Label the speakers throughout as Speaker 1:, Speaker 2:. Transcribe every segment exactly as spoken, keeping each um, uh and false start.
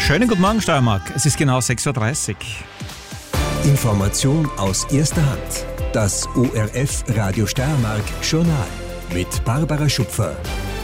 Speaker 1: Schönen guten Morgen, Steiermark. Es ist genau sechs Uhr dreißig.
Speaker 2: Information aus erster Hand. Das O R F Radio Steiermark Journal mit Barbara Schupfer.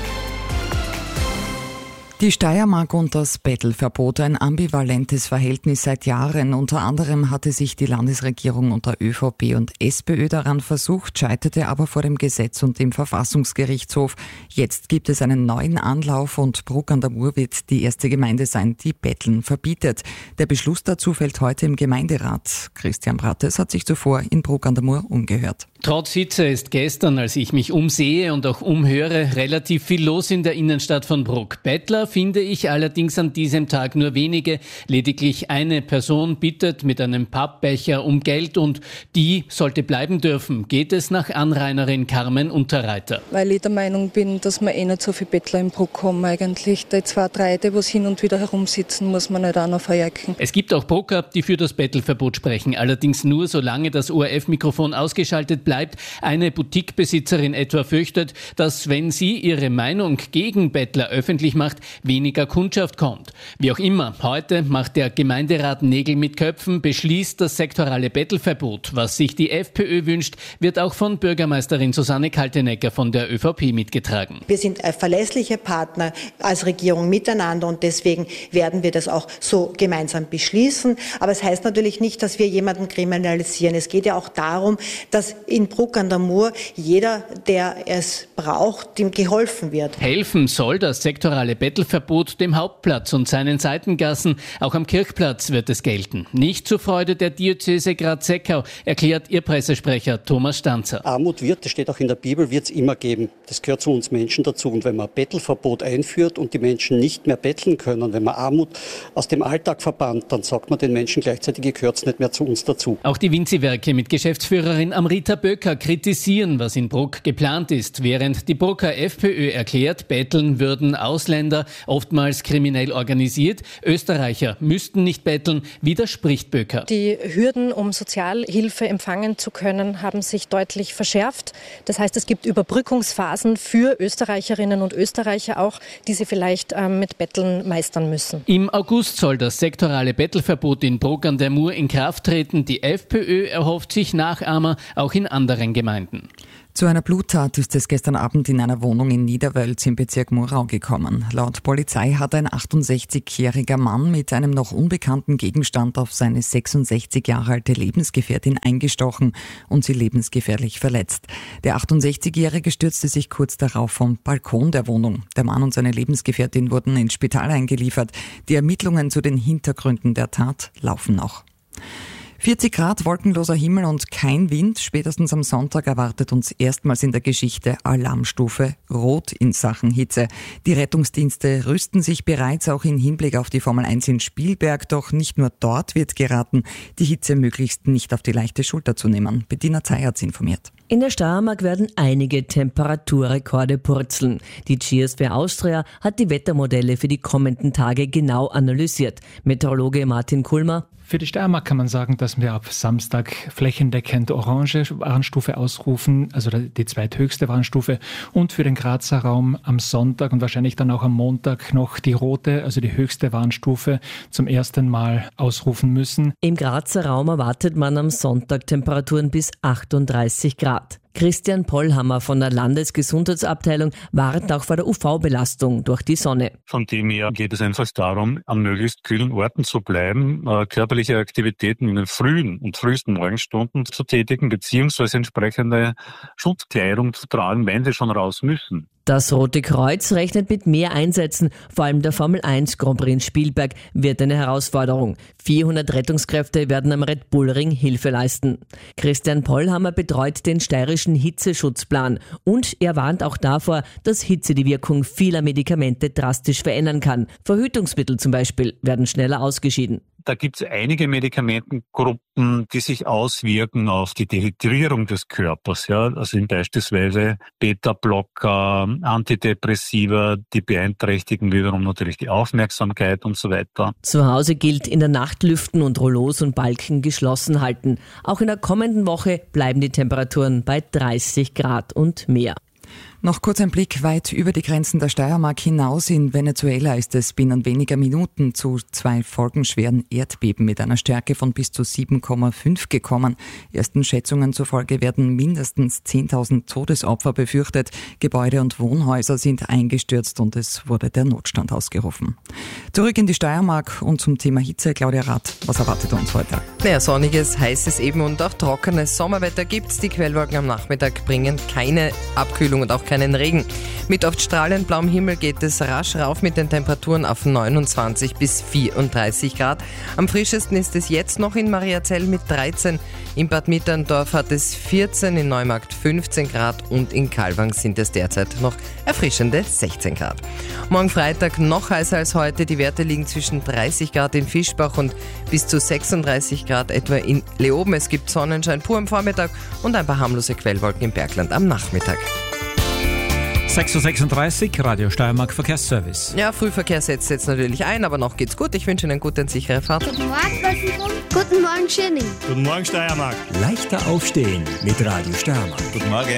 Speaker 3: Die Steiermark und das Bettelverbot, ein ambivalentes Verhältnis seit Jahren. Unter anderem hatte sich die Landesregierung unter ÖVP und SPÖ daran versucht, scheiterte aber vor dem Gesetz und dem Verfassungsgerichtshof. Jetzt gibt es einen neuen Anlauf und Bruck an der Mur wird die erste Gemeinde sein, die Betteln verbietet. Der Beschluss dazu fällt heute im Gemeinderat. Christian Brattes hat sich zuvor in Bruck an der Mur umgehört.
Speaker 4: Trotz Hitze ist gestern, als ich mich umsehe und auch umhöre, relativ viel los in der Innenstadt von Bruck. Bettler finde ich allerdings an diesem Tag nur wenige. Lediglich eine Person bittet mit einem Pappbecher um Geld und die sollte bleiben dürfen. Geht es nach Anrainerin Carmen Unterreiter.
Speaker 5: Weil ich der Meinung bin, dass wir eh nicht so viele Bettler im Bruck haben eigentlich. Die zwei, drei, die was hin und wieder herumsitzen, muss man nicht auch noch verjacken.
Speaker 4: Es gibt auch Brucker, die für das Bettelverbot sprechen. Allerdings nur, solange das O R F-Mikrofon ausgeschaltet bleibt. Eine Boutiquebesitzerin etwa fürchtet, dass wenn sie ihre Meinung gegen Bettler öffentlich macht, weniger Kundschaft kommt. Wie auch immer, heute macht der Gemeinderat Nägel mit Köpfen, beschließt das sektorale Bettelverbot. Was sich die FPÖ wünscht, wird auch von Bürgermeisterin Susanne Kaltenecker von der ÖVP mitgetragen.
Speaker 6: Wir sind verlässliche Partner als Regierung miteinander und deswegen werden wir das auch so gemeinsam beschließen. Aber es heißt natürlich nicht, dass wir jemanden kriminalisieren. Es geht ja auch darum, dass in Bruck an der Mur jeder, der es braucht, dem geholfen wird.
Speaker 4: Helfen soll das sektorale Bettelverbot dem Hauptplatz und seinen Seitengassen. Auch am Kirchplatz wird es gelten. Nicht zur Freude der Diözese Graz-Seckau, erklärt ihr Pressesprecher Thomas Stanzer.
Speaker 7: Armut wird, das steht auch in der Bibel, wird es immer geben. Das gehört zu uns Menschen dazu. Und wenn man ein Bettelverbot einführt und die Menschen nicht mehr betteln können, wenn man Armut aus dem Alltag verbannt, dann sagt man den Menschen gleichzeitig, ihr gehört nicht mehr zu uns dazu.
Speaker 4: Auch die Vinzi-Werke mit Geschäftsführerin Amrita Böcker kritisieren, was in Bruck geplant ist, während die Brucker FPÖ erklärt, betteln würden Ausländer, oftmals kriminell organisiert. Österreicher müssten nicht betteln, widerspricht Böcker.
Speaker 8: Die Hürden, um Sozialhilfe empfangen zu können, haben sich deutlich verschärft. Das heißt, es gibt Überbrückungsphasen für Österreicherinnen und Österreicher auch, die sie vielleicht ähm, mit Betteln meistern müssen.
Speaker 4: Im August soll das sektorale Bettelverbot in Bruck an der Mur in Kraft treten. Die FPÖ erhofft sich Nachahmer auch in anderen Gemeinden.
Speaker 3: Zu einer Bluttat ist es gestern Abend in einer Wohnung in Niederwölz im Bezirk Murau gekommen. Laut Polizei hat ein achtundsechzigjähriger Mann mit einem noch unbekannten Gegenstand auf seine sechsundsechzig Jahre alte Lebensgefährtin eingestochen und sie lebensgefährlich verletzt. Der achtundsechzigjährige stürzte sich kurz darauf vom Balkon der Wohnung. Der Mann und seine Lebensgefährtin wurden ins Spital eingeliefert. Die Ermittlungen zu den Hintergründen der Tat laufen noch. vierzig Grad, wolkenloser Himmel und kein Wind. Spätestens am Sonntag erwartet uns erstmals in der Geschichte Alarmstufe Rot in Sachen Hitze. Die Rettungsdienste rüsten sich bereits auch in Hinblick auf die Formel eins in Spielberg. Doch nicht nur dort wird geraten, die Hitze möglichst nicht auf die leichte Schulter zu nehmen. Bettina Zey hat's informiert.
Speaker 9: In der Steiermark werden einige Temperaturrekorde purzeln. Die G S W Austria hat die Wettermodelle für die kommenden Tage genau analysiert. Meteorologe Martin Kulmer:
Speaker 10: Für die Steiermark kann man sagen, dass wir ab Samstag flächendeckend orange Warnstufe ausrufen, also die zweithöchste Warnstufe. Und für den Grazer Raum am Sonntag und wahrscheinlich dann auch am Montag noch die rote, also die höchste Warnstufe zum ersten Mal ausrufen müssen.
Speaker 9: Im Grazer Raum erwartet man am Sonntag Temperaturen bis achtunddreißig Grad. Christian Pollhammer von der Landesgesundheitsabteilung warnt auch vor der U V-Belastung durch die Sonne.
Speaker 11: Von dem her geht es einfach darum, an möglichst kühlen Orten zu bleiben, äh, körperliche Aktivitäten in den frühen und frühesten Morgenstunden zu tätigen, beziehungsweise entsprechende Schutzkleidung zu tragen, wenn sie schon raus müssen.
Speaker 9: Das Rote Kreuz rechnet mit mehr Einsätzen, vor allem der Formel eins Grand Prix in Spielberg wird eine Herausforderung. vierhundert Rettungskräfte werden am Red Bull Ring Hilfe leisten. Christian Pollhammer betreut den steirischen Hitzeschutzplan und er warnt auch davor, dass Hitze die Wirkung vieler Medikamente drastisch verändern kann. Verhütungsmittel zum Beispiel werden schneller ausgeschieden.
Speaker 11: Da gibt es einige Medikamentengruppen, die sich auswirken auf die Dehydrierung des Körpers. Ja, also beispielsweise Beta-Blocker, Antidepressiva, die beeinträchtigen wiederum natürlich die Aufmerksamkeit und so weiter.
Speaker 9: Zu Hause gilt in der Nacht lüften und Rollos und Balken geschlossen halten. Auch in der kommenden Woche bleiben die Temperaturen bei dreißig Grad und mehr.
Speaker 3: Noch kurz ein Blick weit über die Grenzen der Steiermark hinaus. In Venezuela ist es binnen weniger Minuten zu zwei folgenschweren Erdbeben mit einer Stärke von bis zu sieben Komma fünf gekommen. Ersten Schätzungen zufolge werden mindestens zehntausend Todesopfer befürchtet. Gebäude und Wohnhäuser sind eingestürzt und es wurde der Notstand ausgerufen. Zurück in die Steiermark und zum Thema Hitze. Claudia Rath, was erwartet uns heute?
Speaker 12: Naja, sonniges, heißes eben und auch trockenes Sommerwetter gibt's. Die Quellwolken am Nachmittag bringen keine Abkühlung und auch keinen Regen. Mit oft strahlend blauem Himmel geht es rasch rauf mit den Temperaturen auf neunundzwanzig bis vierunddreißig Grad. Am frischesten ist es jetzt noch in Mariazell mit dreizehn. In Bad Mitterndorf hat es vierzehn, in Neumarkt fünfzehn Grad und in Kalwang sind es derzeit noch erfrischende sechzehn Grad. Morgen Freitag noch heißer als heute. Die Werte liegen zwischen dreißig Grad in Fischbach und bis zu sechsunddreißig Grad etwa in Leoben. Es gibt Sonnenschein pur am Vormittag und ein paar harmlose Quellwolken im Bergland am Nachmittag.
Speaker 1: sechs Uhr sechsunddreißig, Radio Steiermark Verkehrsservice.
Speaker 12: Ja, Frühverkehr setzt jetzt natürlich ein, aber noch geht's gut. Ich wünsche Ihnen eine gute und sichere Fahrt.
Speaker 13: Guten Morgen, Guten Morgen, Schöning.
Speaker 14: Guten Morgen, Steiermark.
Speaker 2: Leichter aufstehen mit Radio Steiermark.
Speaker 14: Guten Morgen.